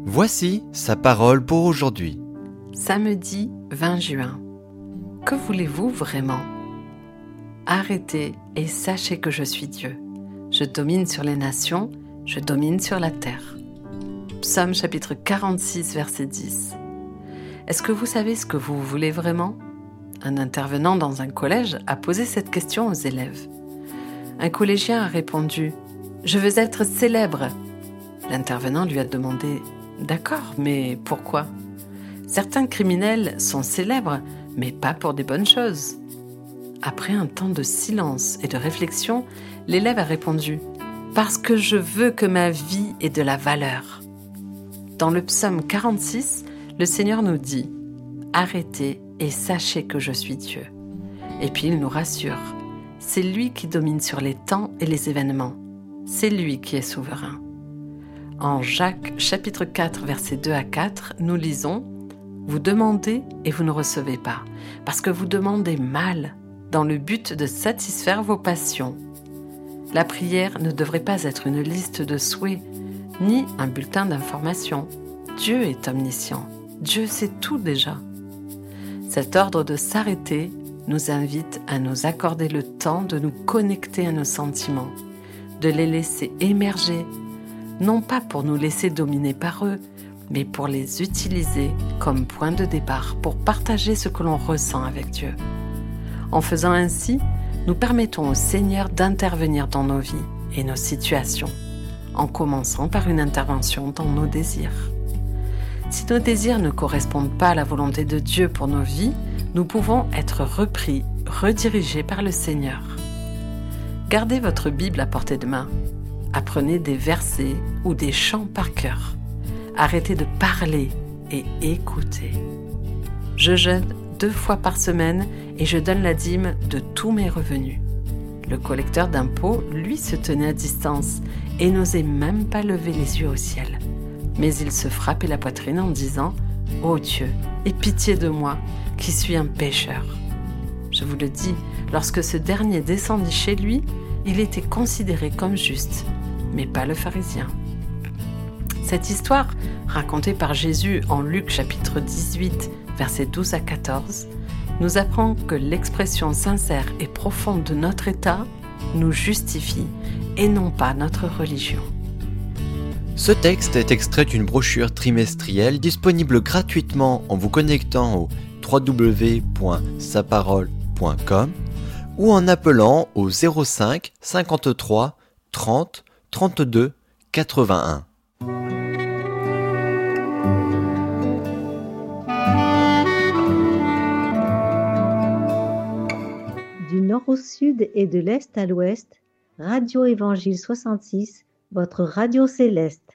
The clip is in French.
Voici sa parole pour aujourd'hui. Samedi 20 juin. Que voulez-vous vraiment ? Arrêtez et sachez que je suis Dieu. Je domine sur les nations, je domine sur la terre. Psaume chapitre 46, verset 10. Est-ce que vous savez ce que vous voulez vraiment ? Un intervenant dans un collège a posé cette question aux élèves. Un collégien a répondu « Je veux être célèbre ». L'intervenant lui a demandé « D'accord, mais pourquoi ? Certains criminels sont célèbres, mais pas pour des bonnes choses. » Après un temps de silence et de réflexion, l'élève a répondu « Parce que je veux que ma vie ait de la valeur. » Dans le psaume 46, le Seigneur nous dit « Arrêtez et sachez que je suis Dieu. » Et puis il nous rassure « C'est lui qui domine sur les temps et les événements. C'est lui qui est souverain. » En Jacques chapitre 4, versets 2 à 4, nous lisons « Vous demandez et vous ne recevez pas, parce que vous demandez mal, dans le but de satisfaire vos passions. » La prière ne devrait pas être une liste de souhaits, ni un bulletin d'information. Dieu est omniscient. Dieu sait tout déjà. Cet ordre de s'arrêter nous invite à nous accorder le temps de nous connecter à nos sentiments, de les laisser émerger, non pas pour nous laisser dominer par eux, mais pour les utiliser comme point de départ pour partager ce que l'on ressent avec Dieu. En faisant ainsi, nous permettons au Seigneur d'intervenir dans nos vies et nos situations, en commençant par une intervention dans nos désirs. Si nos désirs ne correspondent pas à la volonté de Dieu pour nos vies, nous pouvons être repris, redirigés par le Seigneur. Gardez votre Bible à portée de main. Apprenez des versets ou des chants par cœur. Arrêtez de parler et écoutez. Je jeûne 2 fois par semaine et je donne la dîme de tous mes revenus. Le collecteur d'impôts, lui, se tenait à distance et n'osait même pas lever les yeux au ciel. Mais il se frappait la poitrine en disant « Ô Dieu, aie pitié de moi, qui suis un pécheur. » Je vous le dis, lorsque ce dernier descendit chez lui, il était considéré comme juste, mais pas le pharisien. Cette histoire, racontée par Jésus en Luc chapitre 18, versets 12 à 14, nous apprend que l'expression sincère et profonde de notre état nous justifie et non pas notre religion. Ce texte est extrait d'une brochure trimestrielle disponible gratuitement en vous connectant au www.saparole.com ou en appelant au 05 53 30 32 81. Du nord au sud et de l'est à l'ouest, Radio Évangile 66, votre radio céleste.